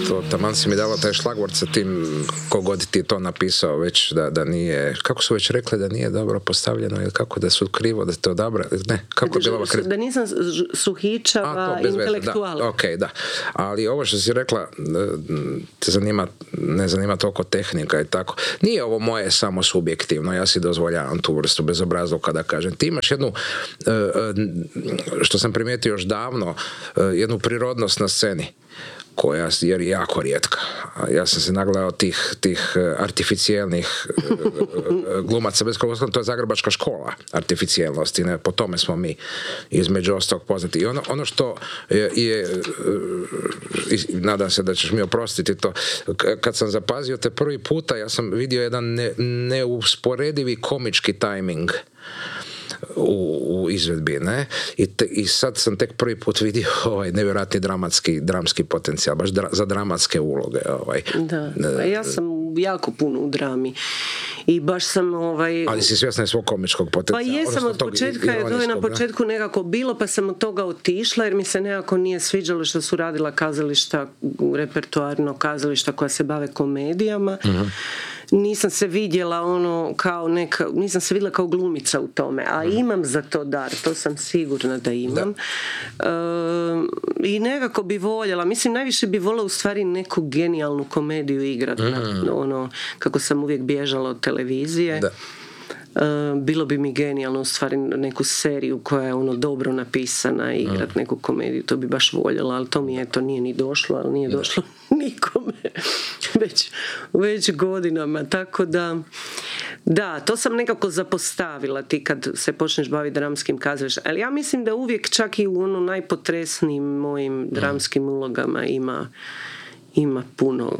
to taman si mi dala taj šlagvort sa tim kogod ti to napisao već da nije, kako su već rekli da nije dobro postavljeno ili kako da su krivo da te odabra, ne, kako je bila da nisam suhičava intelektual. Da. Ok, da. Ali ovo što si rekla te ne zanima toliko tehnika i tako. Nije ovo moje samo subjektivno, ja si dozvoljavam tu vrstu bezobrazluka da kažem. Ti imaš jednu, što sam primijetio još davno, jednu prirodnost na sceni koja je jako rijetka. Ja sam se nagledao tih artificijelnih glumaca bez koga, to je zagrebačka škola artificijelnosti, ne? Po tome smo mi između ostalog poznati. I ono što je nadam se da ćeš mi oprostiti to, kad sam zapazio te prvi puta, ja sam vidio jedan neusporedivi komički tajming u izvedbi, ne? I sad sam tek prvi put vidio ovaj nevjerojatni dramski potencijal, baš za dramatske uloge. Da, ja sam jako puno u drami i baš sam Ali si svjesna svog komičkog potencijala? Pa jesam od početka, to je na početku nekako bilo, pa sam od toga otišla jer mi se nekako nije sviđalo što su radila kazališta, repertoarno kazališta koja se bave komedijama. Nisam se vidjela nisam se vidjela kao glumica u tome, a imam za to dar, to sam sigurna da imam. I nekako bi voljela, mislim najviše bi voljela u stvari neku genijalnu komediju igrati, kako sam uvijek bježala od televizije. Da. Bilo bi mi genijalno u stvari neku seriju koja je dobro napisana i igrat neku komediju, to bi baš voljela, ali to mi nije ni došlo, ali nije došlo nikome već godinama, tako da, to sam nekako zapostavila ti kad se počneš baviti dramskim kazalištem, ali ja mislim da uvijek čak i u najpotresnijim mojim dramskim ulogama ima puno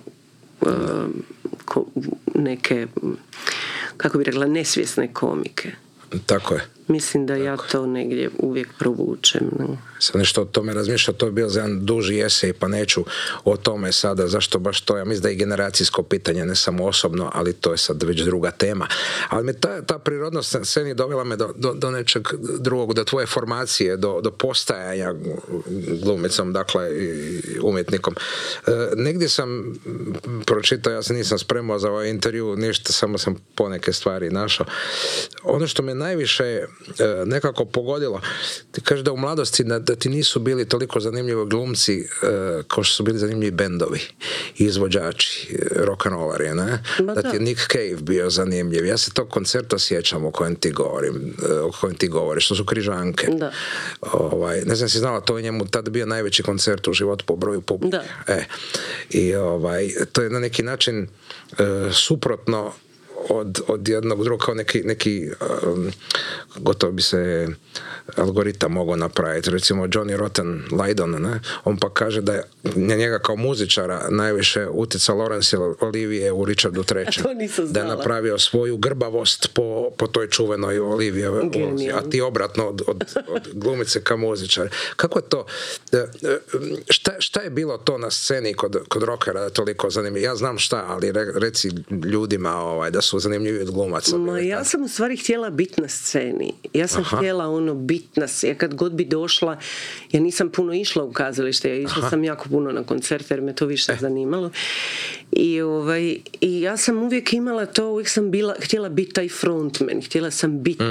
neke, kako bi rekla, nesvjesne komike. Tako je. Mislim da ja to negdje uvijek provučem. Sam nešto o tome razmišljao, to je bio za jedan duži esej, pa neću o tome sada, zašto baš to, ja mislim da je generacijsko pitanje, ne samo osobno, ali to je sad već druga tema. Ali me ta prirodnost sceni dovela me do nečeg drugog, do tvoje formacije, do postajanja glumicom, dakle umjetnikom. Negdje sam pročitao, ja se nisam spremao za ovaj intervju, ništa, samo sam poneke stvari našao. Ono što me najviše nekako pogodilo, ti kažeš da u mladosti da ti nisu bili toliko zanimljivi glumci kao što su bili zanimljivi bendovi, izvođači, rock'n'rollari, ne? Da ti je Nick Cave bio zanimljiv. Ja se tog koncerta sjećam o kojem ti govoriš, što su Križanke. Da. Ne znam si znala, to je njemu tad bio najveći koncert u životu po broju publike. I to je na neki način suprotno od jednog drugog, kao neki gotovo bi se algoritam mogao napraviti. Recimo Johnny Rotten Lydon, ne? On pa kaže da je njega kao muzičara najviše utjecao Laurence Olivier u Richardu III. Da je napravio svoju grbavost po toj čuvenoj Olivier ulozi, a ti obratno od glumice ka muzičare. Kako je to? Šta je bilo to na sceni kod rockera toliko zanimljivo? Ja znam šta, ali reci ljudima da su zanimljivi od glumaca. Ja sam u stvari htjela biti na sceni. Ja sam htjela biti na sceni. Ja kad god bi došla, ja nisam puno išla u kazalište, ja išla sam jako puno na koncerte jer me to više zanimalo. I ja sam uvijek imala to, uvijek sam htjela biti taj frontman, htjela sam biti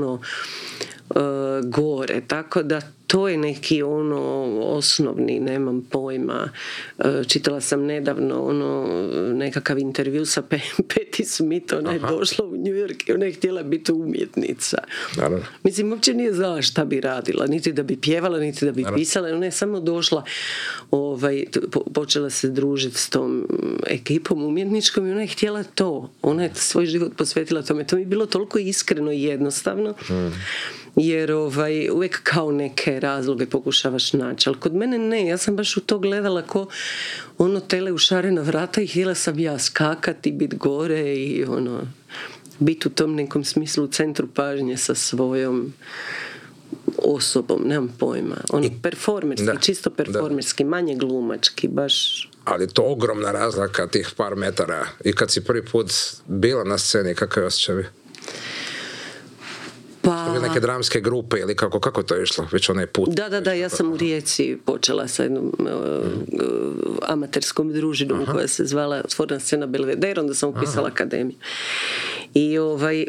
gore, tako da to je neki osnovni, nemam pojma. Čitala sam nedavno nekakav intervju sa Patti Smith, ona je došla u New York i ona je htjela biti umjetnica. Naravno. Mislim, uopće nije znala šta bi radila, niti da bi pjevala, niti da bi pisala, ona je samo došla, počela se družiti s tom ekipom umjetničkom i ona je htjela to. Ona je svoj život posvetila tome. To mi je bilo toliko iskreno i jednostavno. Jer uvijek kao neke razloge pokušavaš naći, ali kod mene ne, ja sam baš u to gledala ko tele u šarena vrata i htjela sam ja skakati, biti gore i biti u tom nekom smislu u centru pažnje sa svojom osobom, nemam pojma. Performerski, čisto performerski, manje glumački, baš. Ali to ogromna razlika tih par metara. I kad si prvi put bila na sceni, kakav je osjećaj? neke dramske grupe ili kako to je išlo, već onaj put? Da, ja sam u Rijeci počela sa jednom amaterskom družinom koja se zvala Otvorena scena Belvedere, onda sam upisala akademiju. I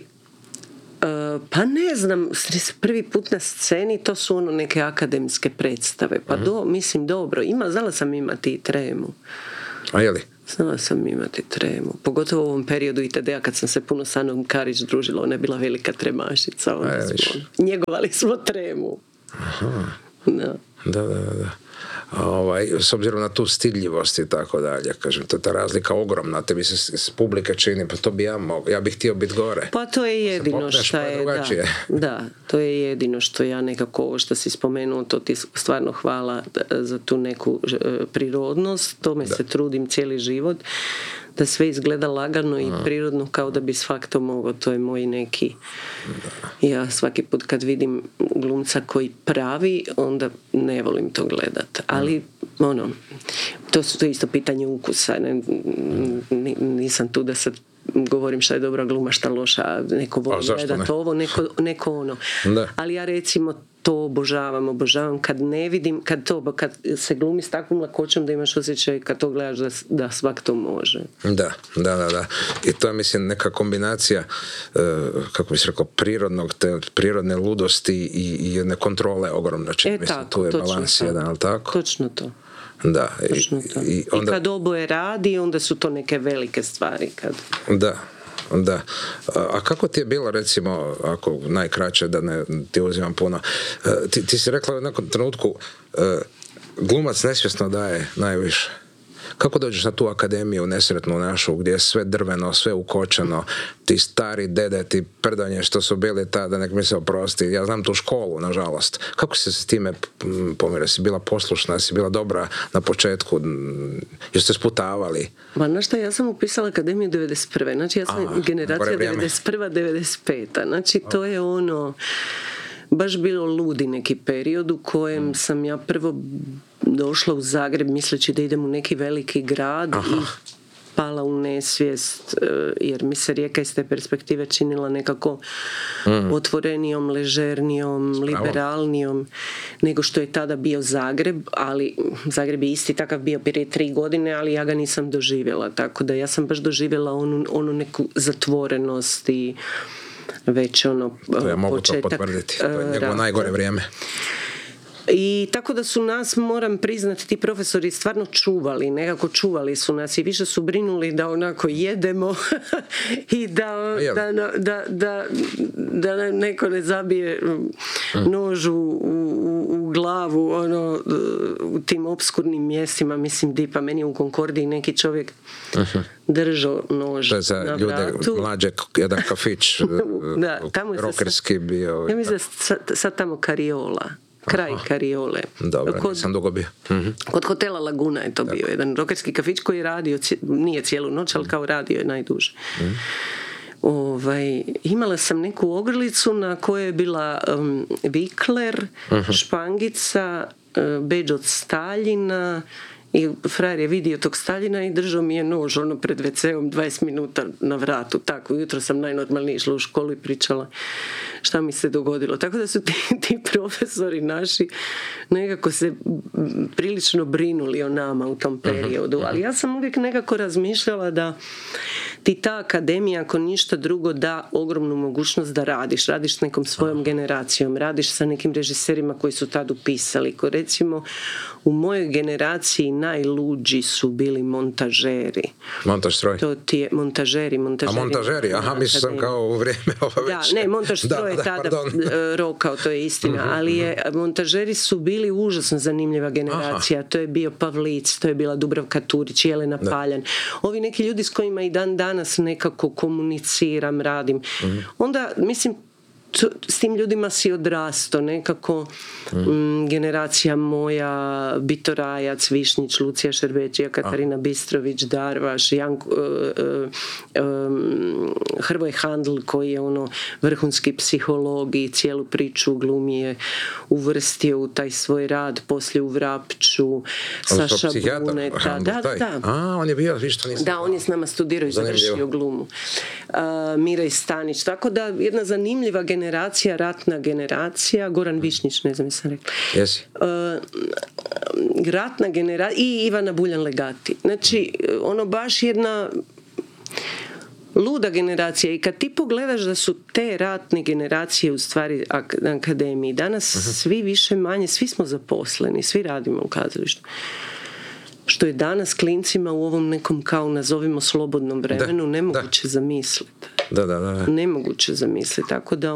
pa ne znam, prvi put na sceni to su neke akademske predstave, pa mislim dobro, znala sam imati i tremu. A je li? Znala sam imati tremu. Pogotovo u ovom periodu ITD-a kad sam se puno s Anom Karić družila, ona je bila velika tremašica. Njegovali smo tremu. Aha. Da. S obzirom na tu stidljivost i tako dalje, kažem, to je ta razlika ogromna, tebi se s publike čini, pa to bi ja bih htio biti gore. Pa to je jedino što je, da, to je jedino što ja nekako, ovo što si spomenuo, to ti stvarno hvala za tu neku prirodnost, tome se trudim cijeli život, da sve izgleda lagano i prirodno kao da bi svak to mogao, to je moj neki ja svaki put kad vidim glumca koji pravi, onda ne volim to gledat, ali to je isto pitanje ukusa, nisam tu da sad govorim šta je dobra gluma, šta loša, neko voli gledat ovo, neko ono, ali ja recimo to obožavam kad ne vidim, kad se glumi s takvom lakoćom da imaš osjećaj kad to gledaš da svak to može. Da. I to je, mislim, neka kombinacija, kako bi se rekao, prirodne ludosti i jedne kontrole ogromno. Mislim, tu je balans jedan, ali tako? Točno to. Da. I kad oboje radi, onda su to neke velike stvari. Da. A kako ti je bilo, recimo, ako najkraće, da ne ti uzimam puno, ti si rekla u nekom trenutku, glumac nesvjesno daje najviše. Kako dođeš na tu akademiju nesretnu našu, gdje je sve drveno, sve ukočeno, ti stari dede, ti prdanje što su bili tada, nek mi se oprosti, ja znam tu školu, nažalost. Kako si se s time pomirila? Si bila poslušna, si bila dobra na početku, jeste sputavali? Ma znaš šta, ja sam upisala akademiju 91. Znači ja sam generacija 91-95. Znači to je baš bilo ludi neki period u kojem sam ja prvo došla u Zagreb misleći da idem u neki veliki grad i pala u nesvijest, jer mi se Rijeka iz te perspektive činila nekako otvorenijom, ležernijom, liberalnijom nego što je tada bio Zagreb, ali Zagreb je isti takav bio prije 3 godine, ali ja ga nisam doživjela, tako da ja sam baš doživjela onu neku zatvorenost i već to ja mogu to potvrditi, to je njegovo najgore vrijeme. I tako da su nas, moram priznati, ti profesori stvarno čuvali su nas i više su brinuli da onako jedemo i da neko ne zabije nož u glavu u tim opskurnim mjestima, mislim dipa, meni u Konkordiji neki čovjek držao nož na vratu. To je za ljude mlađe, jedan kafić rokerski bio. Ja mislim da sad tamo Kariola. Kraj Kariole. Dobro, nisam dugo bio. Kod hotela Laguna je to bio jedan rokerski kafić koji je radio, nije cijelu noć, ali kao radio je najduže. Imala sam neku ogrlicu na kojoj je bila vikler, špangica, bedž od Staljina i frajer je vidio tog Staljina i držao mi je nož pred WC-om 20 minuta na vratu. Tako, jutro sam najnormalnije išla u školu i pričala šta mi se dogodilo. Tako da su ti profesori naši nekako se prilično brinuli o nama u tom periodu. Ali ja sam uvijek nekako razmišljala da ti ta akademija, ako ništa drugo, da ogromnu mogućnost da radiš s nekom svojom generacijom, radiš sa nekim režiserima koji su tad upisali. Ko recimo u mojoj generaciji najluđi su bili montažeri. Montažstroj? To ti je montažeri. A montažeri, mislim sam kao u vrijeme već. Ne, montažstroj je tada rokao, to je istina, ali montažeri su bili užasno zanimljiva generacija. To je bio Pavlic, to je bila Dubravka Turić, Jelena Paljan. Ovi neki ljudi s kojima i dan danas nekako komuniciram, radim. Onda, mislim, s tim ljudima si odrasto nekako generacija moja, Bito Rajac, Višnjić, Lucija Šerbeđija, Katarina Bistrović, Darvaš, Hrvoje Handl koji je vrhunski psiholog i cijelu priču glumi je uvrstio u taj svoj rad, poslije u Vrapču, Saša Buneta. Da. On je bio, višto nisam. Da, on je s nama studirao i završio glumu. Mira Stanić, tako da jedna zanimljiva generacija generacija, ratna generacija, Goran Višnjić, ne znam sam rekla. Jesi. Ratna generacija i Ivana Buljan Legati. Znači, ono baš jedna luda generacija. I kad ti pogledaš da su te ratne generacije u stvari na akademiji, danas svi više manje, svi smo zaposleni, svi radimo u kazalištu. Što je danas klincima u ovom nekom kao nazovimo slobodnom vremenu nemoguće zamisliti. Da. Nemoguće zamisliti. Tako da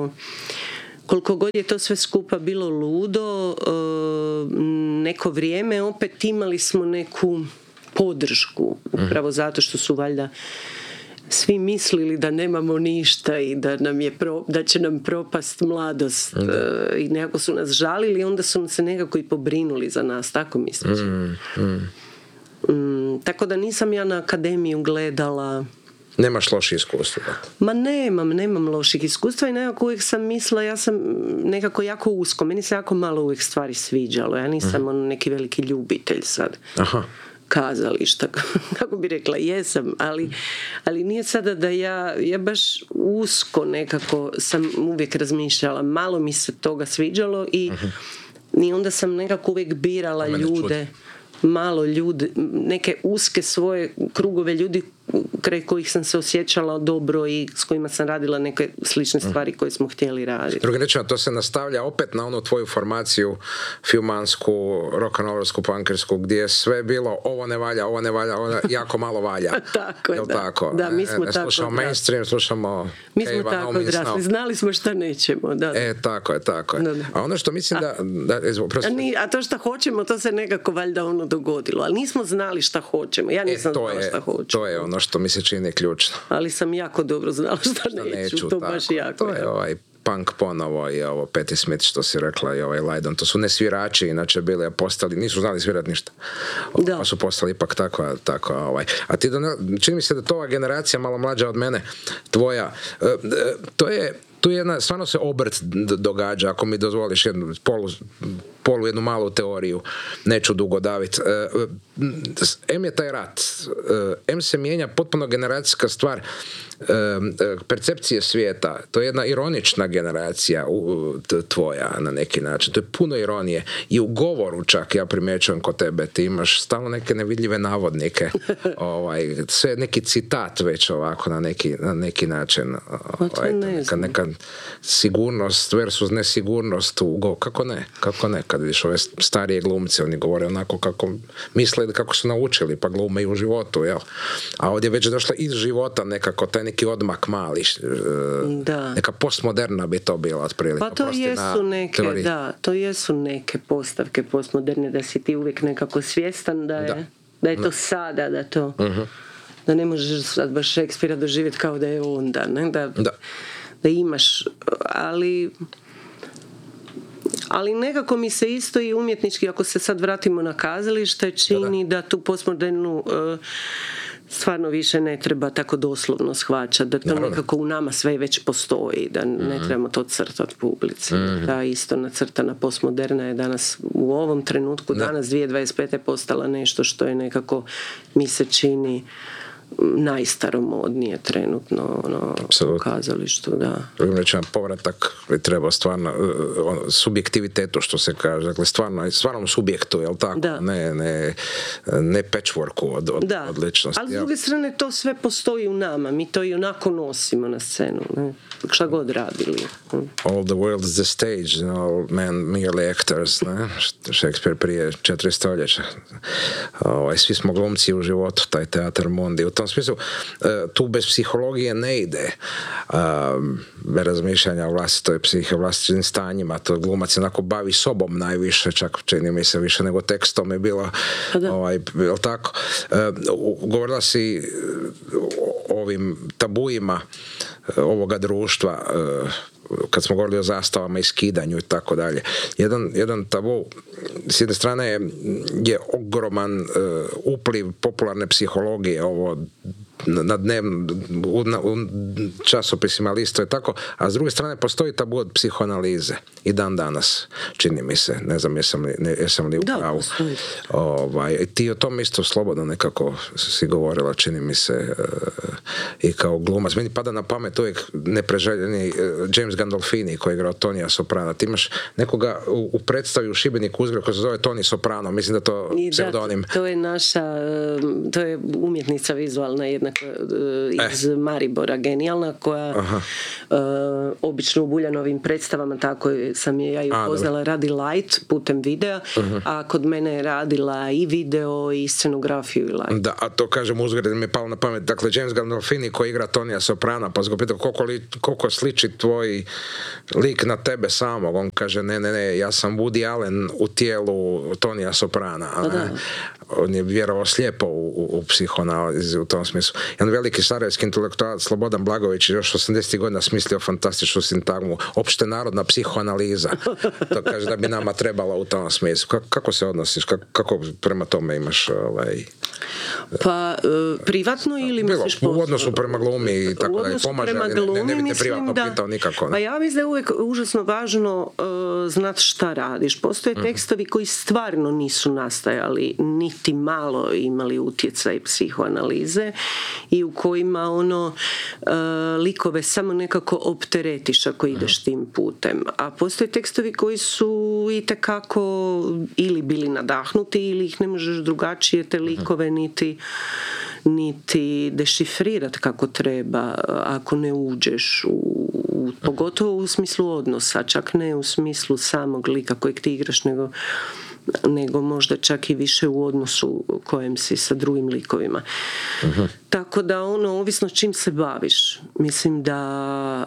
koliko god je to sve skupa bilo ludo, neko vrijeme opet imali smo neku podršku. Upravo zato što su valjda svi mislili da nemamo ništa i da će nam propast mladost i nekako su nas žalili i onda su se nekako i pobrinuli za nas, tako mislim. Tako da nisam ja na akademiju gledala. Nemaš loših iskustva? Ma nemam loših iskustva i nekako uvijek sam mislila, ja sam nekako jako usko, meni se jako malo uvijek stvari sviđalo, ja nisam neki veliki ljubitelj sad. Aha. Kazališta, kako bi rekla, jesam, ali nije sada da ja baš usko nekako sam uvijek razmišljala, malo mi se toga sviđalo i onda sam nekako uvijek birala ljude, malo ljude, neke uske svoje krugove ljudi kraj kojih sam se osjećala dobro i s kojima sam radila neke slične stvari koje smo htjeli raditi. Drugim rečima, to se nastavlja opet na onu tvoju formaciju filmansku, rock'n'rollersku, punkersku, gdje je sve bilo ovo ne valja, ovo jako malo valja. Tako je, da. Tako? Da, mi smo tako slušamo mainstream, slušamo mi smo tako odrasli, znali smo šta nećemo. Da. Tako je. Da. A ono što mislim a to šta hoćemo, to se nekako valjda dogodilo, ali nismo znali šta hoćemo. Ja nisam znala šta hoću. To je ono što mi se čini ključno. Ali sam jako dobro znala šta neću. To baš jako. To je ovaj punk ponovo i ovo Patti Smith što si rekla i ovaj Lydon. To su ne svirači, inače bili postali, nisu znali svirati ništa. Pa su postali ipak tako A ti čini mi se da to ova generacija malo mlađa od mene, tvoja, tu je jedna, stvarno se obrt događa, ako mi dozvoliš jednu jednu malu teoriju, neću dugo daviti. M je taj rat, M se mijenja potpuno generacijska stvar percepcije svijeta. To je jedna ironična generacija tvoja na neki način. To je puno ironije. I u govoru čak ja primjećujem kod tebe. Ti imaš stalno neke nevidljive navodnike. Sve neki citat već ovako na neki način. Neka sigurnost versus nesigurnost. Kako ne? Kad vidiš ove starije glumce, oni govore onako kako misle ili kako su naučili, pa glume i u životu, jel? A ovdje je već došla iz života nekako taj neki odmak mali. Neka postmoderna bi to bila otprilike. Pa to jesu neke postavke postmoderne, da si ti uvijek nekako svjestan da je to sada, da ne možeš sad baš Šekspira doživjeti kao da je onda, ne? Da imaš, ali nekako mi se isto i umjetnički, ako se sad vratimo na kazalište, čini da tu postmodernu stvarno više ne treba tako doslovno shvaćati, da to nekako u nama sve već postoji, da ne trebamo to crtati publici. Ta isto nacrtana postmoderna je danas u ovom trenutku, danas 2025. postala nešto što je nekako mi se čini najstaromodnije trenutno u kazalištu, da. Drugim rečima, povratak bi trebao stvarno subjektivitetu, što se kaže, dakle stvarnom subjektu, jel tako? Ne patchworku od ličnosti. Ali s druge strane to sve postoji u nama, mi to i onako nosimo na scenu, ne? Šta god radili. All the world is the stage, all men merely actors, ne? Shakespeare prije 4 stoljeća. Svi smo glumci u životu, taj teatar mondi. U tom smislu, tu bez psihologije ne ide. Bez razmišljanja o vlastitoj psihi, o vlastitim stanjima. To glumac onako bavi sobom najviše, čak čini mi se više nego tekstom je bilo. Jel tako? Govorila si o ovim tabuima ovoga društva, kad smo govorili o zastavama i skidanju i tako dalje. Jedan tabu s jedne strane je ogroman upliv popularne psihologije, ovo na u časopisima listove tako, a s druge strane postoji tabu od psihoanalize i dan danas, čini mi se, ne znam jesam li u pravu. Ti o tom isto slobodno nekako si govorila, čini mi se, i kao glumac. Meni pada na pamet uvijek nepreželjeni James Gandolfini koji je igrao Tonija Soprana. Ti imaš nekoga u predstavi u Šibeniku uzgled koji se zove Toni Soprano, mislim da to pseudonim. To je to je umjetnica vizualna jednako iz Maribora, genijalna, koja obično u Buljanovim predstavama, tako sam je ja i upoznala, radi light putem videa, a kod mene je radila i video i scenografiju i light. Da, a to kažem uzgled mi je palo na pamet. Dakle, James Gandolfini koji igra Tonija Soprana, pa se pitao koliko sliči tvoj lik na tebe samog. On kaže, ne, ja sam Woody Allen u tijelu Tonija Soprana. On je vjerovao slijepo u psihoanalizi u tom smislu. Jedan veliki sarajevski intelektualac Slobodan Blagović još 80. godina smislio fantastičnu sintagmu opštenarodna psihoanaliza. To kaže da bi nama trebalo u tom smislu. Kako se odnosiš? Kako prema tome imaš Pa privatno ili misliš u odnosu prema glumi i tako da pomaže, ne bi te privatno pitao nikako. Pa ja mislim da je uvijek užasno važno znati šta radiš. Postoje tekstovi koji stvarno nisu nastajali, niti malo imali utjecaj psihoanalize i u kojima likove samo nekako opteretiš ako ideš tim putem. A postoje tekstovi koji su itekako ili bili nadahnuti ili ih ne možeš drugačije te likove niti dešifrirati kako treba ako ne uđeš pogotovo u smislu odnosa, čak ne u smislu samog lika kojeg ti igraš, nego možda čak i više u odnosu kojem si sa drugim likovima. Tako da ovisno čim se baviš. Mislim da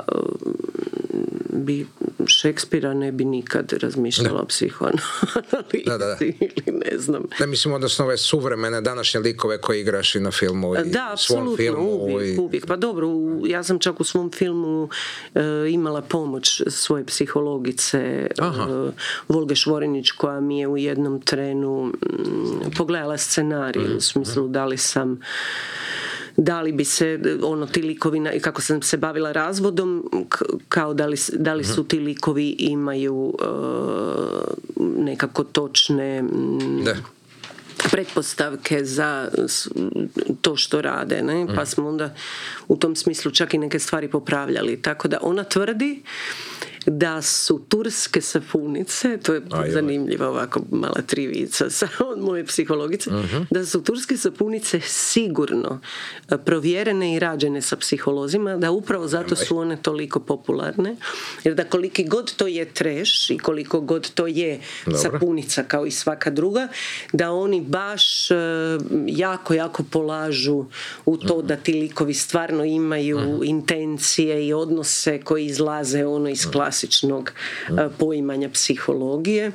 bi Šekspira ne bi nikad razmišljala o psihoanalizi ili ne znam. Da, mislim, odnosno ove suvremene današnje likove koje igraš i na filmu i svom filmu. Uvijek. Pa dobro, ja sam čak u svom filmu imala pomoć svoje psihologice Volge Švorinić, koja mi je u jednom trenu pogledala scenarij u smislu da li bi se ti likovi, kako sam se bavila razvodom, kao da li su ti likovi imaju nekako točne pretpostavke za to što rade, ne? Pa smo onda u tom smislu čak i neke stvari popravljali. Tako da ona tvrdi da su turske sapunice, to je zanimljiva ovako mala trivica od moje psihologice, da su turske sapunice sigurno provjerene i rađene sa psiholozima, da upravo zato su one toliko popularne, jer da koliki god to je trash i koliko god to je sapunica kao i svaka druga, da oni baš jako polažu u to da ti likovi stvarno imaju intencije i odnose koji izlaze iz klasičnog poimanja psihologije,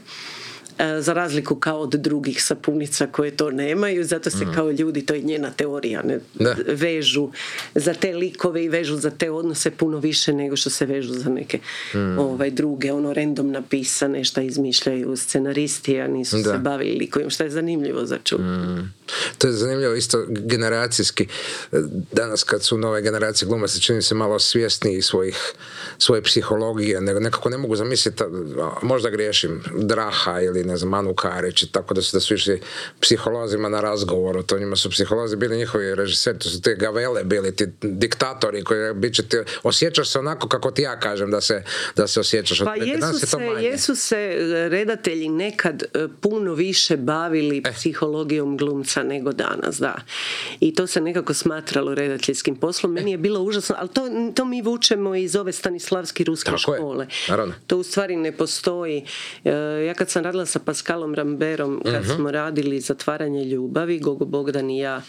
za razliku kao od drugih sapunica koje to nemaju, zato se kao ljudi, to je njena teorija, vežu za te likove i vežu za te odnose puno više nego što se vežu za neke druge, random napisane, šta izmišljaju scenaristi, a nisu se bavili likovima, što je zanimljivo za čuti. To je zanimljivo isto generacijski. Danas kad su nove generacije glumaca, čini se malo svjesniji svoje psihologije, nekako ne mogu zamisliti, možda griješim, Draha ili ne znam, Anu Karić, tako da su išli psiholozima na razgovoru. To njima su psiholozi bili njihovi režiseri, to su te gavele bili, ti diktatori koji osjećaš se onako kako ti ja kažem da se osjećaš. Pa jesu se redatelji nekad puno više bavili psihologijom glumca nego danas, da. I to se nekako smatralo redateljskim poslom. Meni je bilo užasno, ali to mi vučemo iz ove Stanislavski ruske škole. To u stvari ne postoji. Ja kad sam radila sa Pascalom Ramberom, kad smo radili Zatvaranje ljubavi, Gogo Bogdan i ja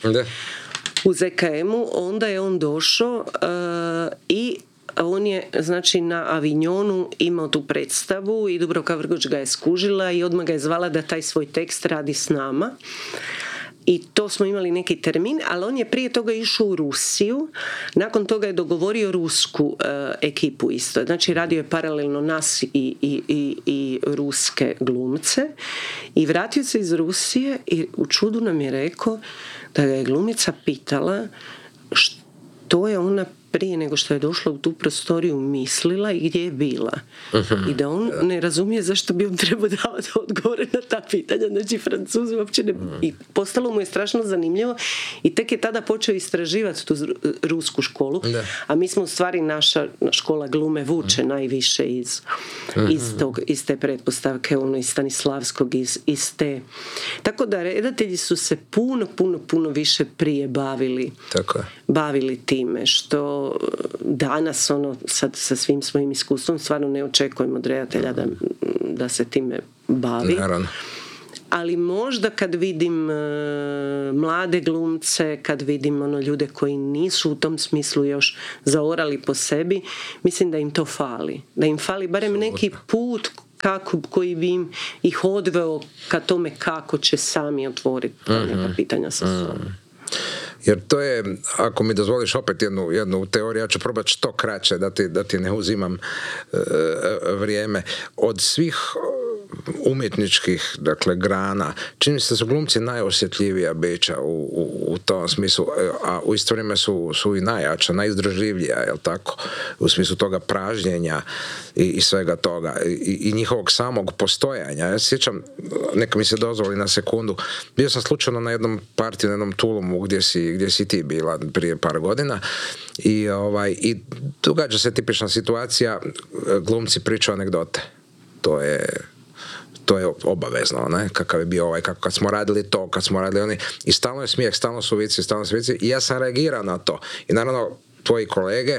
u ZKM-u, onda je on došao i on je, znači, na Avignonu imao tu predstavu i Dubravka Vrgoč ga je skužila i odmah ga je zvala da taj svoj tekst radi s nama. I to smo imali neki termin, ali on je prije toga išao u Rusiju, nakon toga je dogovorio rusku ekipu isto. Znači radio je paralelno nas i ruske glumce i vratio se iz Rusije i u čudu nam je rekao da ga je glumica pitala što je ona prije nego što je došla u tu prostoriju mislila i gdje je bila. I da on ne razumije zašto bi on trebao davati odgovore na ta pitanja. Znači, Francuzi uopće ne... I postalo mu je strašno zanimljivo i tek je tada počeo istraživati tu rusku školu. A mi smo u stvari, naša škola glume vuče najviše iz te pretpostavke, iz Stanislavskog, iz te... Tako da redatelji su se puno više prije bavili time, što danas sad sa svim svojim iskustvom stvarno ne očekujemo od redatelja da se time bavi. Naravno. Ali možda kad vidim mlade glumce, kad vidim ljude koji nisu u tom smislu još zaorali po sebi, mislim da im to fali. Da im fali barem neki put koji bi ih odveo ka tome kako će sami otvoriti neka pitanja sa sobom. Jer to je, ako mi dozvoliš opet jednu teoriju, ja ću probati što kraće da ti ne uzimam vrijeme. Od svih umjetničkih, dakle, grana, čini se da su glumci najosjetljivija bića u tom smislu, a u isto vrijeme su i najjača, najizdržljivija, jel tako, u smislu toga pražnjenja i svega toga i njihovog samog postojanja. Ja se sjećam, neka mi se dozvoli na sekundu, bio sam slučajno na jednom partiju, na jednom Tulumu gdje si ti bila prije par godina i događa se tipična situacija, glumci pričaju anegdote. To je obavezno, ne? Kakav je bio kad smo radili to, kad smo radili oni, i stalno je smijeh, stalno su vici i ja sam reagirao na to i naravno tvoji kolege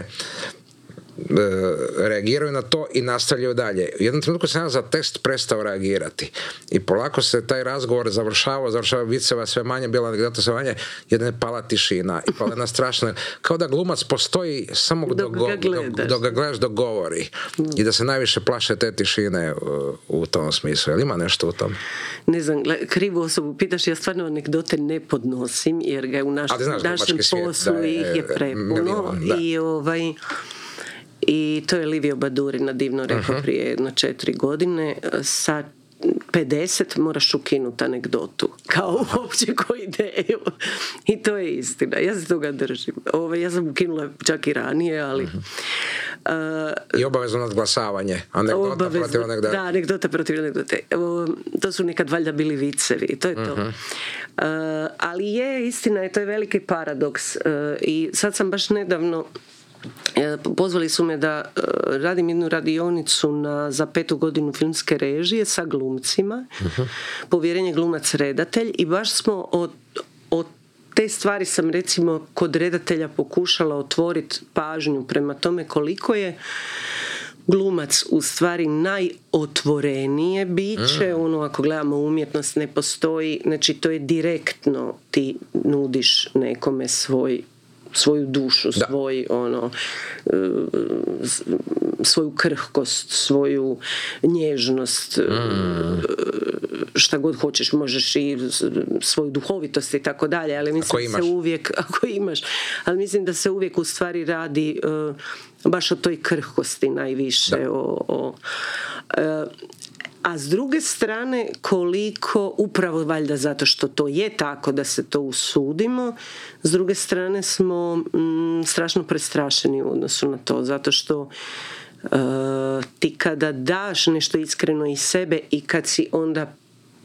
reagiraju na to i nastavljaju dalje. U jednom trenutku sam ja za test prestao reagirati i polako se taj razgovor završavao viceva sve manje, bila anegdota sve manje, jedna je pala tišina i pala jedna strašna, kao da glumac postoji samo dok ga gledaš, dok govori i da se najviše plaše te tišine u tom smislu. Jel ima nešto u tom? Ne znam, krivu osobu pitaš, ja stvarno anegdote ne podnosim jer ga u našem poslu ih je prepuno i to je Livio Badurina divno rekao prije 4 godine. Sa 50 moraš ukinuti anegdotu kao uopće koju ideju i to je istina, ja se toga držim. Ja sam ukinula čak i ranije, ali i obavezno nadglasavanje, anegdota protiv anegdote. Da, anegdota protiv anegdote. To su nekad valjda bili vicevi, to je to. Ali je istina, to je veliki paradoks i sad sam baš nedavno pozvali su me da radim jednu radionicu za 5. godinu filmske režije sa glumcima, povjerenje glumac redatelj, i baš smo od te stvari sam recimo kod redatelja pokušala otvoriti pažnju prema tome koliko je glumac u stvari najotvorenije biće, ako gledamo umjetnost ne postoji, znači to je direktno, ti nudiš nekome svoju dušu, svoju krhkost, svoju nježnost, šta god hoćeš, možeš i svoju duhovitost i tako dalje, ali mislim se uvijek, ako imaš, ali mislim da se uvijek u stvari radi baš o toj krhkosti najviše, a s druge strane koliko, upravo valjda zato što to je tako da se to usudimo, s druge strane smo strašno prestrašeni u odnosu na to, zato što ti kada daš nešto iskreno iz sebe i kad si onda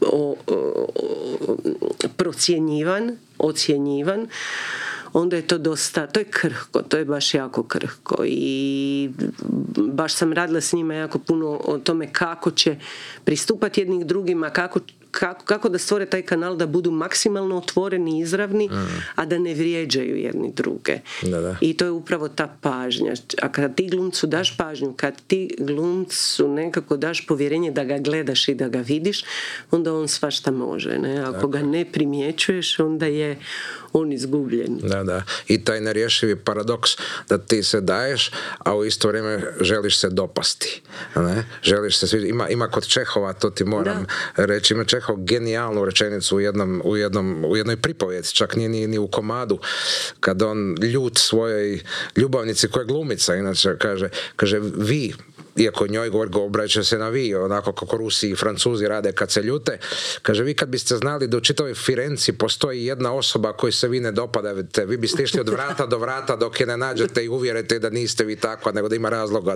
ocjenjivan, onda je to dosta, to je krhko, to je baš jako krhko i baš sam radila s njima jako puno o tome kako će pristupati jednih drugima, kako da stvore taj kanal da budu maksimalno otvoreni, izravni, a da ne vrijeđaju jedni druge. Da. I to je upravo ta pažnja. A kad ti glumcu daš pažnju, kad ti glumcu nekako daš povjerenje da ga gledaš i da ga vidiš, onda on svašta može. Ne? Ako ga ne primjećuješ, onda je on izgubljen. Da. I taj nerješivi paradoks da ti se daješ, a u isto vrijeme želiš se dopasti. Ne? Želiš se sviđati. Ima kod Čehova, to ti moram reći, ima Čehov genijalnu rečenicu u jednoj pripovjedi, čak nije ni u komadu, kad on ljut svojoj ljubavnici koja je glumica, inače kaže vi iako njoj obraća se na vi, onako kako Rusi i Francuzi rade kad se ljute. Kaže, vi kad biste znali da u čitavoj Firenci postoji jedna osoba koju se vi ne dopadate, vi biste išli od vrata do vrata dok je ne nađete i uvjerite da niste vi takva, nego da ima razloga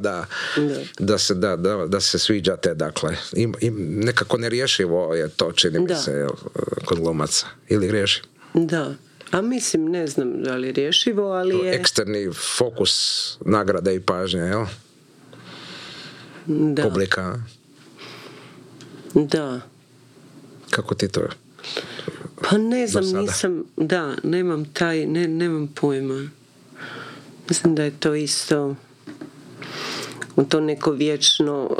da se sviđate. Dakle, nekako nerješivo je to, čini mi se, kod glumaca. Ili riješi? Da. A mislim, ne znam da li je rješivo, ali je... Eksterni fokus nagrade i pažnje, jel? Da. Publika. Da. Kako ti to? Pa ne znam, nisam... Da, nemam nemam pojma. Mislim da je to isto... to neko vječno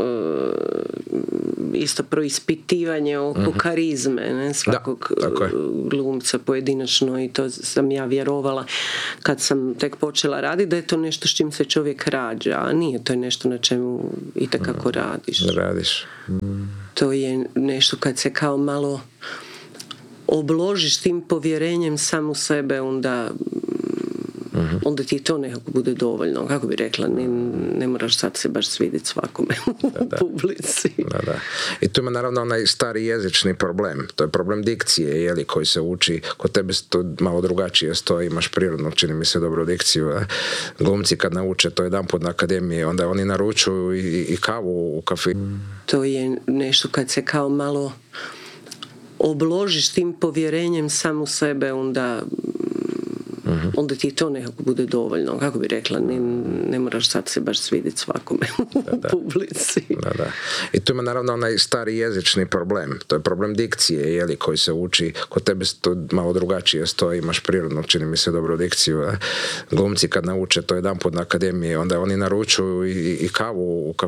isto proispitivanje oko karizme, ne, svakog glumca pojedinačno, i to sam ja vjerovala kad sam tek počela raditi, da je to nešto s čim se čovjek rađa, a nije, to je nešto na čemu itekako radiš. To je nešto kad se kao malo obložiš tim povjerenjem sam u sebe, onda ti to nekako bude dovoljno. Kako bi rekla, ne moraš sad se baš svidjeti svakome u publici. Da. I tu ima naravno onaj stari jezični problem. To je problem dikcije, jeli, koji se uči. Kod tebe to malo drugačije stoji, imaš prirodno, čini mi se, dobru dikciju. Glumci kad nauče to jedanput na akademiji, onda oni naručuju i kavu u kafi. To je nešto kad se kao malo obložiš tim povjerenjem sam u sebe, onda ti to nekako bude dovoljno. Kako bi rekla, ne moraš sad se baš svidjeti svakome u publici. Da. I tu ima naravno onaj stari jezični problem. To je problem dikcije, jeli, koji se uči. Kod tebe to malo drugačije stoji, imaš prirodno, čini mi se, dobru dikciju. Glumci kad nauče to jedanput na akademiji, onda oni naručuju i kavu u kafi.